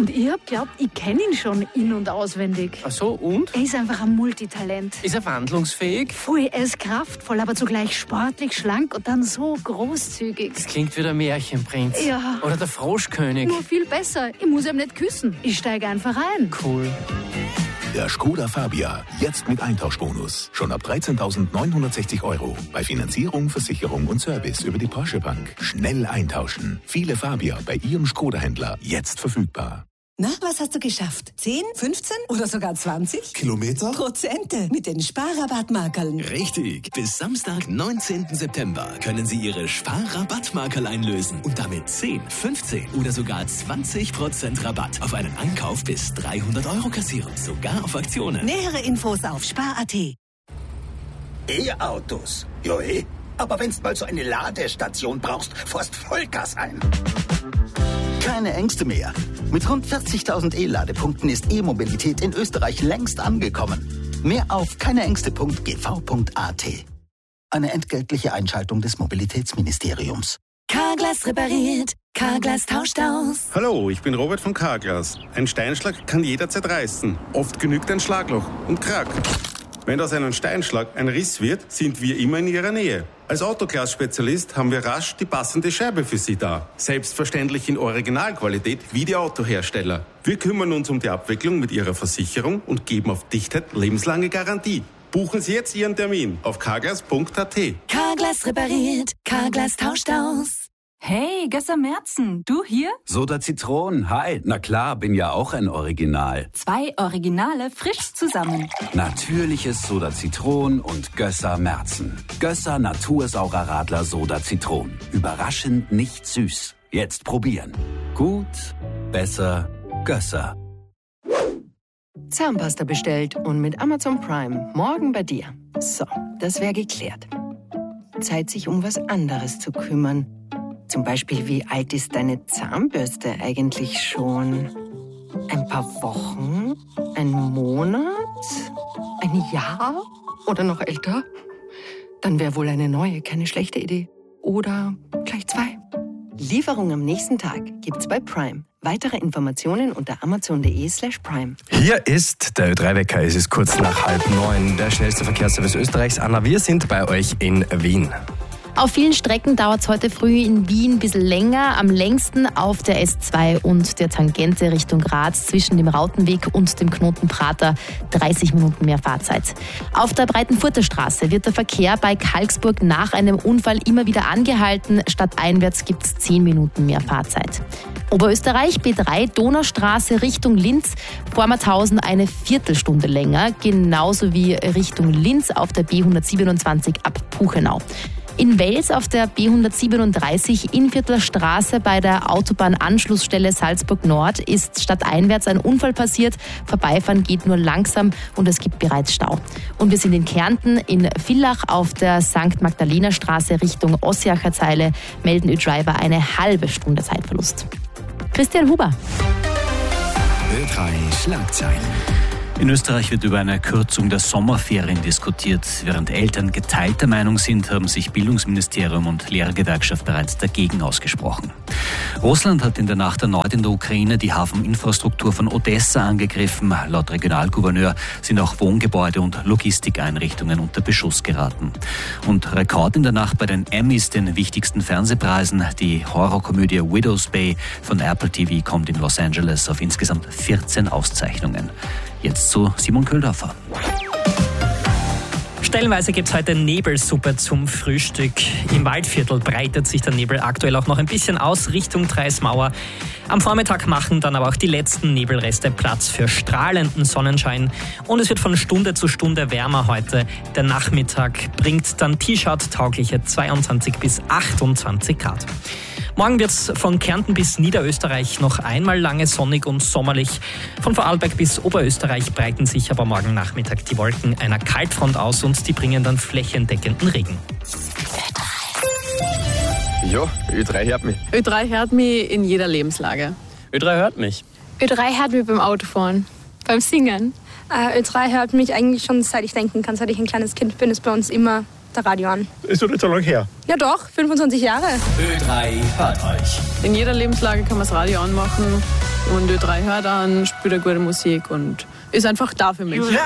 Und ich hab geglaubt, ich kenne ihn schon in- und auswendig. Ach so, und? Er ist einfach ein Multitalent. Ist er wandlungsfähig? Voll, er ist kraftvoll, aber zugleich sportlich, schlank und dann so großzügig. Das klingt wie der Märchenprinz. Ja. Oder der Froschkönig. Nur viel besser. Ich muss ihm nicht küssen. Ich steige einfach ein. Cool. Der Skoda Fabia, jetzt mit Eintauschbonus. Schon ab 13.960 €. Bei Finanzierung, Versicherung und Service über die Porsche Bank. Schnell eintauschen. Viele Fabia bei Ihrem Skoda-Händler jetzt verfügbar. Na, was hast du geschafft? 10, 15 oder sogar 20? Kilometer? Prozente mit den Sparrabattmarkerln. Richtig. Bis Samstag, 19. September können Sie Ihre Sparrabattmarkerl einlösen und damit 10, 15 oder sogar 20% Rabatt auf einen Einkauf bis 300 € kassieren. Sogar auf Aktionen. Nähere Infos auf spar.at. E-Autos. Jo, aber wenn's mal so eine Ladestation brauchst, fährst Vollgas ein. Keine Ängste mehr. Mit rund 40.000 E-Ladepunkten ist E-Mobilität in Österreich längst angekommen. Mehr auf keineängste.gv.at. Eine entgeltliche Einschaltung des Mobilitätsministeriums. Carglass repariert, Carglass tauscht aus. Hallo, ich bin Robert von Carglass. Ein Steinschlag kann jederzeit reißen. Oft genügt ein Schlagloch und Krack. Wenn aus einem Steinschlag ein Riss wird, sind wir immer in Ihrer Nähe. Als Autoglas-Spezialist haben wir rasch die passende Scheibe für Sie da. Selbstverständlich in Originalqualität wie die Autohersteller. Wir kümmern uns um die Abwicklung mit Ihrer Versicherung und geben auf Dichtheit lebenslange Garantie. Buchen Sie jetzt Ihren Termin auf carglass.at. Carglass repariert, Carglass tauscht aus. Hey, Gösser Merzen, du hier? Soda Zitron, hi. Na klar, bin ja auch ein Original. 2 Originale frisch zusammen. Natürliches Soda Zitron und Gösser Merzen. Gösser Natursaurer Radler Soda Zitron. Überraschend nicht süß. Jetzt probieren. Gut, besser, Gösser. Zahnpasta bestellt und mit Amazon Prime morgen bei dir. So, das wäre geklärt. Zeit, sich um was anderes zu kümmern. Zum Beispiel, wie alt ist deine Zahnbürste eigentlich schon? Ein paar Wochen? Ein Monat? Ein Jahr? Oder noch älter? Dann wäre wohl eine neue keine schlechte Idee. Oder gleich 2. Lieferung am nächsten Tag gibt's bei Prime. Weitere Informationen unter amazon.de/prime. Hier ist der Ö3-Wecker. Es ist kurz nach 8:30. Der schnellste Verkehrsservice Österreichs. Anna, wir sind bei euch in Wien. Auf vielen Strecken dauert es heute früh in Wien ein bisschen länger. Am längsten auf der S2 und der Tangente Richtung Graz zwischen dem Rautenweg und dem Knoten Prater 30 Minuten mehr Fahrzeit. Auf der Breitenfurter Straße wird der Verkehr bei Kalksburg nach einem Unfall immer wieder angehalten. Stadteinwärts gibt es 10 Minuten mehr Fahrzeit. Oberösterreich B3 Donaustraße Richtung Linz, Vormarthausen eine Viertelstunde länger. Genauso wie Richtung Linz auf der B127 ab Puchenau. In Wels auf der B137 Innviertler Straße bei der Autobahnanschlussstelle Salzburg Nord ist stadteinwärts ein Unfall passiert. Vorbeifahren geht nur langsam und es gibt bereits Stau. Und wir sind in Kärnten, in Villach auf der St. Magdalena Straße Richtung Ossiacher Zeile melden Ö-Driver eine halbe Stunde Zeitverlust. Christian Huber. Ö3 Schlagzeilen. In Österreich wird über eine Kürzung der Sommerferien diskutiert. Während Eltern geteilter Meinung sind, haben sich Bildungsministerium und Lehrergewerkschaft bereits dagegen ausgesprochen. Russland hat in der Nacht erneut in der Ukraine die Hafeninfrastruktur von Odessa angegriffen. Laut Regionalgouverneur sind auch Wohngebäude und Logistikeinrichtungen unter Beschuss geraten. Und Rekord in der Nacht bei den Emmys, den wichtigsten Fernsehpreisen. Die Horrorkomödie Widow's Bay von Apple TV kommt in Los Angeles auf insgesamt 14 Auszeichnungen. Jetzt zu Simon Köhldorfer. Stellenweise gibt es heute Nebelsuppe zum Frühstück. Im Waldviertel breitet sich der Nebel aktuell auch noch ein bisschen aus Richtung Treismauer. Am Vormittag machen dann aber auch die letzten Nebelreste Platz für strahlenden Sonnenschein. Und es wird von Stunde zu Stunde wärmer heute. Der Nachmittag bringt dann T-Shirt-taugliche 22 bis 28 Grad. Morgen wird es von Kärnten bis Niederösterreich noch einmal lange sonnig und sommerlich. Von Vorarlberg bis Oberösterreich breiten sich aber morgen Nachmittag die Wolken einer Kaltfront aus und die bringen dann flächendeckenden Regen. Ja, Ö3 hört mich. Ö3 hört mich in jeder Lebenslage. Ö3 hört mich. Ö3 hört mich beim Autofahren, beim Singen. Ö3 hört mich eigentlich schon, seit ich denken kann, seit ich ein kleines Kind bin, ist bei uns immer der Radio an. Ist doch nicht so lange her. Ja doch, 25 Jahre. Ö3 hört euch. In jeder Lebenslage kann man das Radio anmachen und Ö3 hört an, spielt eine gute Musik und ist einfach da für mich.